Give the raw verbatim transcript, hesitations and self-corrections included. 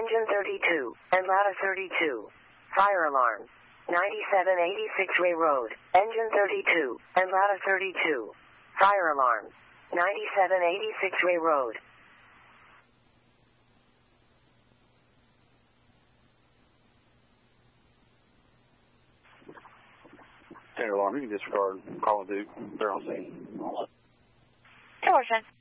Engine thirty-two, and ladder thirty-two. Fire alarm. ninety-seven eighty-six Ray Road, engine thirty-two, and ladder thirty-two. Fire alarm. ninety-seven eighty-six Ray Road. Standard alarm, you can disregard call of duty. They're on scene. Georgia.